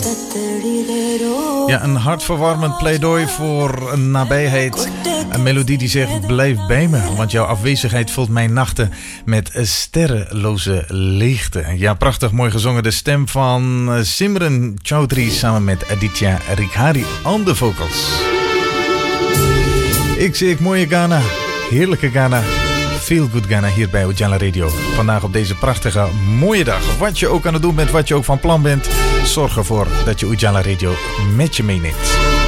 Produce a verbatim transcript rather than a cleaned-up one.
Ja, een hartverwarmend pleidooi voor een nabijheid. Een melodie die zegt, blijf bij me, want jouw afwezigheid vult mijn nachten met sterrenloze leegte. Ja, prachtig mooi gezongen. De stem van Simran Chaudhry samen met Aditya Rikhari on the vocals. Ik zie ik mooie Ghana, heerlijke Ghana. Feel Good Ghana hier bij Ujala Radio. Vandaag op deze prachtige, mooie dag. Wat je ook aan het doen bent, wat je ook van plan bent, zorg ervoor dat je Ujala Radio met je meeneemt.